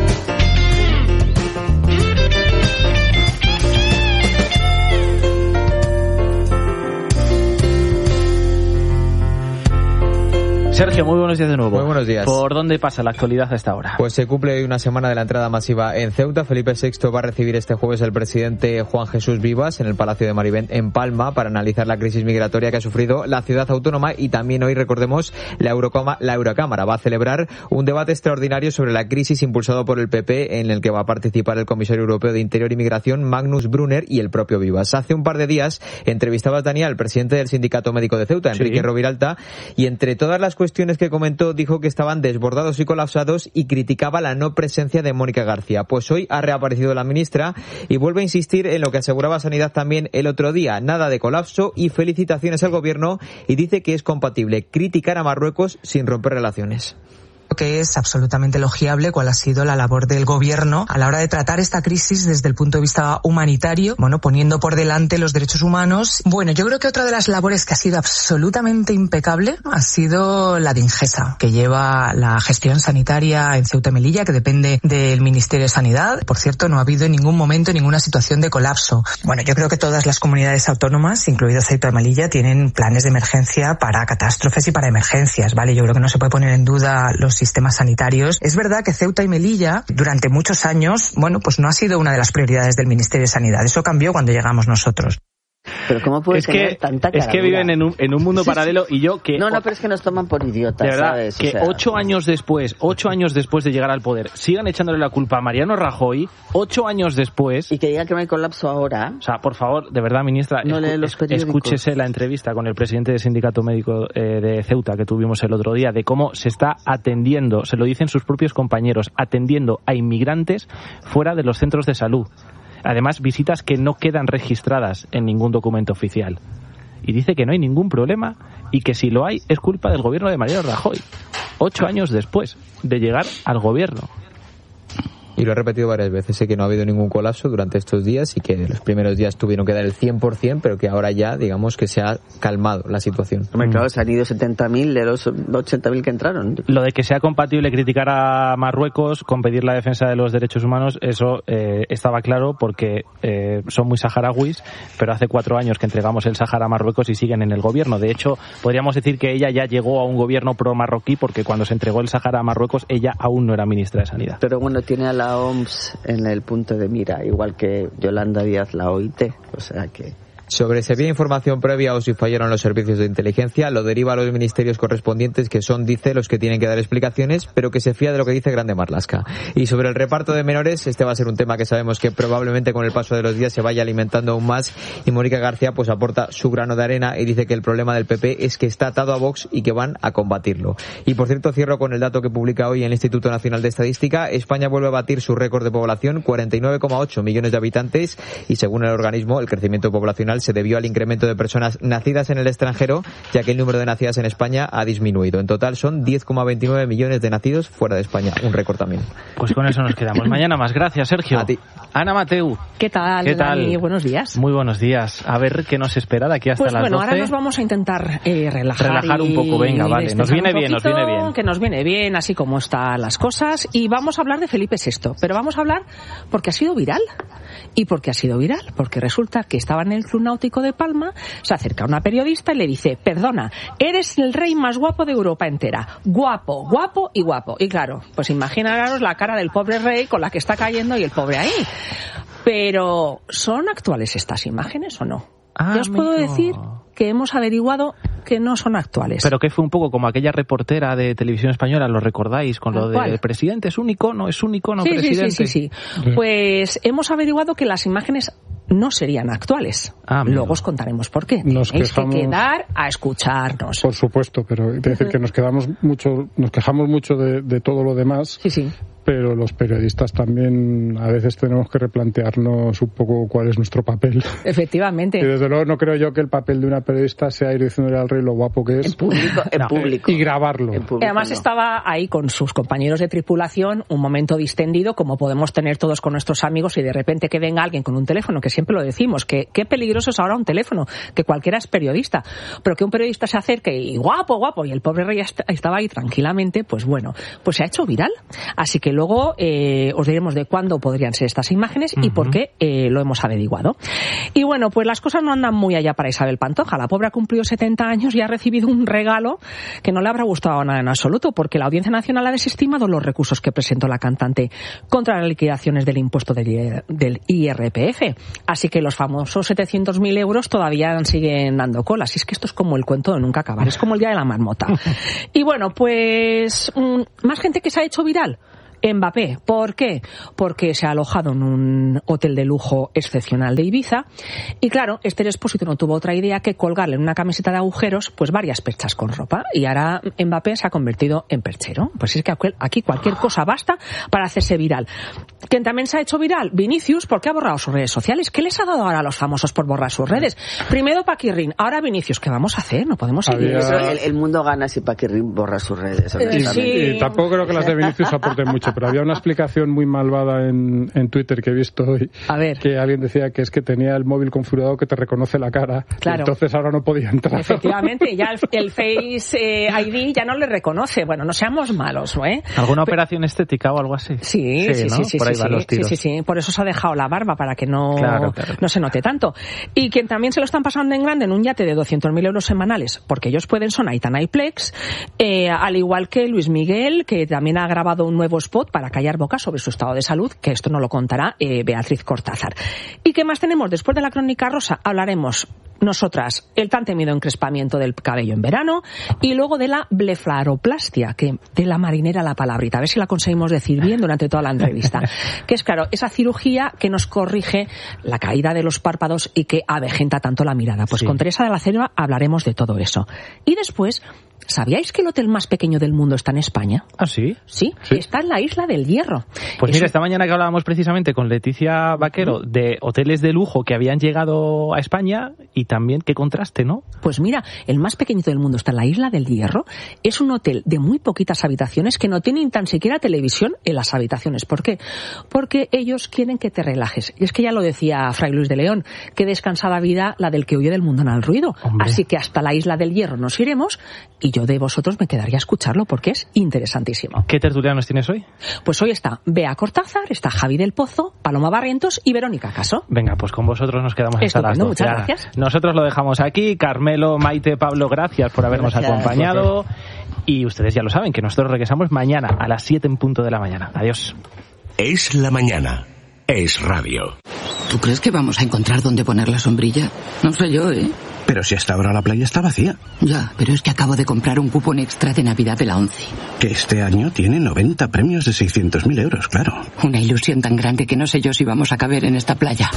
Sergio, muy buenos días de nuevo. Muy buenos días. ¿Por dónde pasa la actualidad a esta hora? Pues se cumple hoy una semana de la entrada masiva en Ceuta. Felipe VI va a recibir este jueves al presidente Juan Jesús Vivas en el Palacio de Marivent en Palma para analizar la crisis migratoria que ha sufrido la ciudad autónoma, y también hoy, recordemos, la Eurocámara va a celebrar un debate extraordinario sobre la crisis impulsado por el PP, en el que va a participar el comisario europeo de Interior y Migración, Magnus Brunner, y el propio Vivas. Hace un par de días entrevistaba a Daniel, el presidente del Sindicato Médico de Ceuta, Enrique Roviralta, y entre todas las cuestiones que comentó, dijo que estaban desbordados y colapsados y criticaba la no presencia de Mónica García. Pues hoy ha reaparecido la ministra y vuelve a insistir en lo que aseguraba Sanidad también el otro día: nada de colapso y felicitaciones al gobierno, y dice que es compatible criticar a Marruecos sin romper relaciones. Que es absolutamente elogiable cuál ha sido la labor del gobierno a la hora de tratar esta crisis desde el punto de vista humanitario, poniendo por delante los derechos humanos. Bueno, yo creo que otra de las labores que ha sido absolutamente impecable ha sido la de Ingesa, que lleva la gestión sanitaria en Ceuta y Melilla, que depende del Ministerio de Sanidad. Por cierto, no ha habido en ningún momento ninguna situación de colapso. Bueno, yo creo que todas las comunidades autónomas, incluido Ceuta y Melilla, tienen planes de emergencia para catástrofes y para emergencias, ¿vale? Yo creo que no se puede poner en duda los sistemas sanitarios. Es verdad que Ceuta y Melilla durante muchos años, pues no ha sido una de las prioridades del Ministerio de Sanidad. Eso cambió cuando llegamos nosotros. Pero ¿cómo puede tener tanta caradura? Es que viven en un mundo paralelo, y yo que... No, pero es que nos toman por idiotas, de verdad, ¿sabes? Que 8 años después de llegar al poder, sigan echándole la culpa a Mariano Rajoy, 8 años después... Y que diga que no hay colapso ahora. O sea, por favor, de verdad, ministra, escúchese la entrevista con el presidente del Sindicato Médico de Ceuta que tuvimos el otro día, de cómo se está atendiendo, se lo dicen sus propios compañeros, atendiendo a inmigrantes fuera de los centros de salud. Además, visitas que no quedan registradas en ningún documento oficial. Y dice que no hay ningún problema y que si lo hay es culpa del gobierno de Mariano Rajoy. 8 años después de llegar al gobierno. Y lo he repetido varias veces, sé que no ha habido ningún colapso durante estos días y que los primeros días tuvieron que dar el 100%, pero que ahora ya, digamos, que se ha calmado la situación. Claro, se han ido 70.000 de los 80.000 que entraron. Lo de que sea compatible criticar a Marruecos con pedir la defensa de los derechos humanos, eso estaba claro, porque son muy saharauis, pero hace 4 años que entregamos el Sáhara a Marruecos y siguen en el gobierno. De hecho, podríamos decir que ella ya llegó a un gobierno pro-marroquí, porque cuando se entregó el Sáhara a Marruecos, ella aún no era ministra de Sanidad. Pero bueno, tiene a la OMS en el punto de mira, igual que Yolanda Díaz, la OIT, o sea que... Sobre si había información previa o si fallaron los servicios de inteligencia, lo deriva a los ministerios correspondientes, que son, dice, los que tienen que dar explicaciones, pero que se fía de lo que dice Grande Marlaska. Y sobre el reparto de menores, este va a ser un tema que sabemos que probablemente con el paso de los días se vaya alimentando aún más, y Mónica García pues aporta su grano de arena y dice que el problema del PP es que está atado a Vox y que van a combatirlo. Y por cierto, cierro con el dato que publica hoy el Instituto Nacional de Estadística. España vuelve a batir su récord de población, 49,8 millones de habitantes, y según el organismo, el crecimiento poblacional se debió al incremento de personas nacidas en el extranjero, ya que el número de nacidas en España ha disminuido. En total son 10,29 millones de nacidos fuera de España. Un récord también. Pues con eso nos quedamos. Mañana más. Gracias, Sergio. A ti. Ana Mateu. ¿Qué tal? Dani? Buenos días. Muy buenos días. A ver qué nos espera de aquí hasta las 12. Ahora nos vamos a intentar relajar un poco. Venga, vale. Nos viene bien, Que nos viene bien, así como están las cosas. Y vamos a hablar de Felipe VI. Pero vamos a hablar porque ha sido viral. ¿Y por qué ha sido viral? Porque resulta que estaba en el Club Náutico de Palma, se acerca una periodista y le dice: perdona, eres el rey más guapo de Europa entera. Guapo, guapo y guapo. Y claro, pues imaginaros la cara del pobre rey con la que está cayendo y el pobre ahí. Pero, ¿son actuales estas imágenes o no? Yo os puedo decir que hemos averiguado que no son actuales. Pero que fue un poco como aquella reportera de Televisión Española, ¿lo recordáis? Con lo del presidente, es un icono presidente. Sí. Pues hemos averiguado que las imágenes no serían actuales. Luego os contaremos por qué. Tenéis que quedar a escucharnos. Por supuesto, pero es decir que nos quejamos mucho de todo lo demás. Sí. Pero los periodistas también a veces tenemos que replantearnos un poco cuál es nuestro papel. Efectivamente. Y desde luego no creo yo que el papel de una periodista sea ir diciéndole al rey lo guapo que es. En público. Y grabarlo. Y además estaba ahí con sus compañeros de tripulación, un momento distendido, como podemos tener todos con nuestros amigos, y de repente que venga alguien con un teléfono, que siempre lo decimos, que qué peligroso es ahora un teléfono, que cualquiera es periodista, pero que un periodista se acerque y guapo, y el pobre rey estaba ahí tranquilamente, pues bueno, pues se ha hecho viral. Así que luego os diremos de cuándo podrían ser estas imágenes y por qué lo hemos averiguado. Y bueno, pues las cosas no andan muy allá para Isabel Pantoja. La pobre ha cumplido 70 años y ha recibido un regalo que no le habrá gustado nada en absoluto, porque la Audiencia Nacional ha desestimado los recursos que presentó la cantante contra las liquidaciones del impuesto del IRPF. Así que los famosos 700.000 euros todavía siguen dando cola. Así es que esto es como el cuento de nunca acabar. Es como el día de la marmota. Y bueno, pues más gente que se ha hecho viral. Mbappé. ¿Por qué? Porque se ha alojado en un hotel de lujo excepcional de Ibiza y claro, Esther Expósito no tuvo otra idea que colgarle en una camiseta de agujeros pues varias perchas con ropa y ahora Mbappé se ha convertido en perchero. Pues es que aquí cualquier cosa basta para hacerse viral. ¿Quién también se ha hecho viral? Vinicius, porque ha borrado sus redes sociales. ¿Qué les ha dado ahora a los famosos por borrar sus redes? Primero Paquirrín, ahora Vinicius. ¿Qué vamos a hacer? No podemos seguir. El mundo gana si Paquirrín borra sus redes. Y tampoco creo que las de Vinicius aporten mucho, pero había una explicación muy malvada en Twitter que he visto hoy. A ver. Que alguien decía que es que tenía el móvil configurado que te reconoce la cara. Claro. Entonces ahora no podía entrar. Efectivamente, ya el Face ID ya no le reconoce. Bueno, no seamos malos, ¿eh? ¿Alguna operación estética o algo así? Sí. Por ahí van los tiros. Sí. Por eso se ha dejado la barba, para que no se note tanto. Y quien también se lo están pasando en grande en un yate de 200.000 euros semanales, porque ellos pueden, son Aitana y Plex, al igual que Luis Miguel, que también ha grabado un nuevo spot para callar boca sobre su estado de salud, que esto no lo contará Beatriz Cortázar. ¿Y qué más tenemos? Después de la crónica rosa hablaremos nosotras el tan temido encrespamiento del cabello en verano y luego de la blefaroplastia, que de la marinera la palabrita, a ver si la conseguimos decir bien durante toda la entrevista, que es claro, esa cirugía que nos corrige la caída de los párpados y que avejenta tanto la mirada. Pues con Teresa de la Cerva hablaremos de todo eso. Y después, ¿sabíais que el hotel más pequeño del mundo está en España? ¿Ah, sí? Sí, está en la Isla del Hierro. Pues mira, esta mañana que hablábamos precisamente con Leticia Vaquero de hoteles de lujo que habían llegado a España y también qué contraste, ¿no? Pues mira, el más pequeñito del mundo está en la Isla del Hierro. Es un hotel de muy poquitas habitaciones que no tienen tan siquiera televisión en las habitaciones. ¿Por qué? Porque ellos quieren que te relajes. Y es que ya lo decía Fray Luis de León, qué descansada vida la del que huye del mundo al ruido. Hombre. Así que hasta la Isla del Hierro nos iremos y yo de vosotros me quedaría a escucharlo porque es interesantísimo. ¿Qué tertulianos tienes hoy? Pues hoy está Bea Cortázar, está Javi del Pozo, Paloma Barrientos y Verónica Caso. Venga, pues con vosotros nos quedamos hasta las 12. Muchas gracias. Nosotros lo dejamos aquí. Carmelo, Maite, Pablo, gracias por habernos acompañado. Y ustedes ya lo saben, que nosotros regresamos mañana a las 7 en punto de la mañana. Adiós. Es la mañana. Es radio. ¿Tú crees que vamos a encontrar dónde poner la sombrilla? No sé yo, ¿eh? Pero si hasta ahora la playa está vacía. Ya, pero es que acabo de comprar un cupón extra de Navidad de la ONCE. Que este año tiene 90 premios de 600.000 euros, claro. Una ilusión tan grande que no sé yo si vamos a caber en esta playa.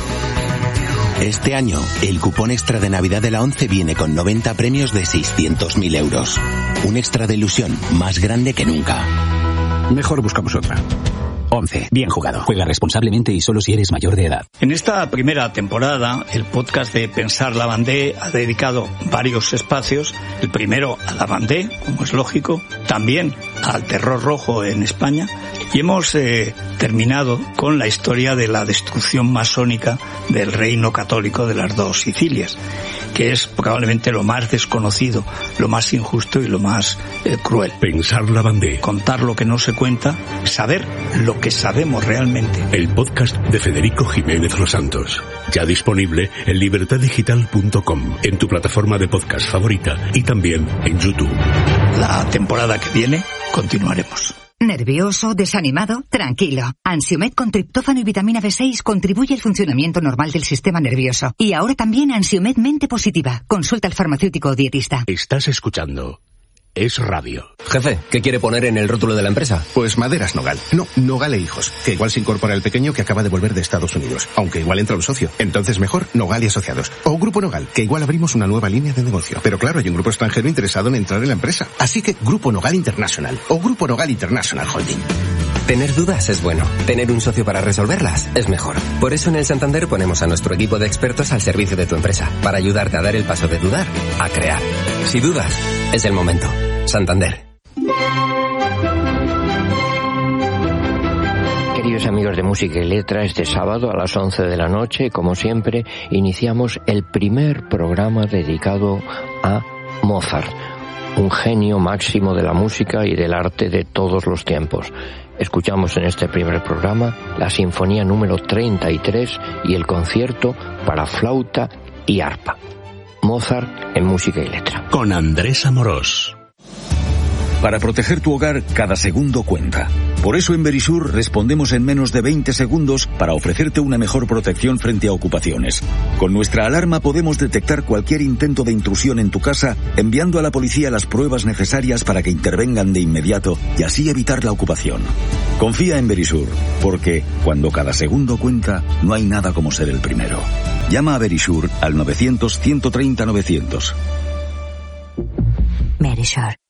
Este año, el cupón extra de Navidad de la ONCE viene con 90 premios de 600.000 euros. Un extra de ilusión más grande que nunca. Mejor buscamos otra. ONCE. Bien jugado. Juega responsablemente y solo si eres mayor de edad. En esta primera temporada, el podcast de Pensar Lavandé ha dedicado varios espacios. El primero a Lavandé, como es lógico, también al terror rojo en España. Y hemos terminado con la historia de la destrucción masónica del reino católico de las dos Sicilias, que es probablemente lo más desconocido, lo más injusto y lo más cruel. Pensar Lavandé. Contar lo que no se cuenta, saber lo que sabemos realmente. El podcast de Federico Jiménez Los Santos. Ya disponible en libertaddigital.com, en tu plataforma de podcast favorita y también en YouTube. La temporada que viene continuaremos. ¿Nervioso? ¿Desanimado? Tranquilo. Ansiomed con triptófano y vitamina B6 contribuye al funcionamiento normal del sistema nervioso. Y ahora también Ansiomed Mente Positiva. Consulta al farmacéutico o dietista. Estás escuchando Es Radio. Jefe, ¿qué quiere poner en el rótulo de la empresa? Pues Maderas Nogal. No, Nogal e Hijos. Que igual se incorpora el pequeño que acaba de volver de Estados Unidos. Aunque igual entra un socio. Entonces mejor Nogal y Asociados. O Grupo Nogal, que igual abrimos una nueva línea de negocio. Pero claro, hay un grupo extranjero interesado en entrar en la empresa. Así que Grupo Nogal International. O Grupo Nogal International Holding. Tener dudas es bueno. Tener un socio para resolverlas es mejor. Por eso en el Santander ponemos a nuestro equipo de expertos al servicio de tu empresa. Para ayudarte a dar el paso de dudar a crear. Si dudas, es el momento. Santander. Queridos amigos de Música y Letra, este sábado a las 11 de la noche, como siempre, iniciamos el primer programa dedicado a Mozart, un genio máximo de la música y del arte de todos los tiempos. Escuchamos en este primer programa la Sinfonía número 33 y el concierto para flauta y arpa. Mozart en Música y Letra. Con Andrés Amorós. Para proteger tu hogar, cada segundo cuenta. Por eso en Verisur respondemos en menos de 20 segundos para ofrecerte una mejor protección frente a ocupaciones. Con nuestra alarma podemos detectar cualquier intento de intrusión en tu casa, enviando a la policía las pruebas necesarias para que intervengan de inmediato y así evitar la ocupación. Confía en Verisur, porque cuando cada segundo cuenta, no hay nada como ser el primero. Llama a Verisur al 900 130 900. Verisur.